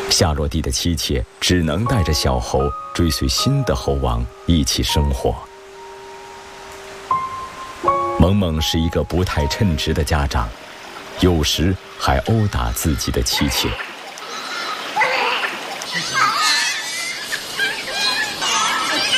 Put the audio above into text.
夏洛蒂的妻妾只能带着小猴追随新的猴王一起生活。萌萌是一个不太称职的家长，有时还殴打自己的妻妾。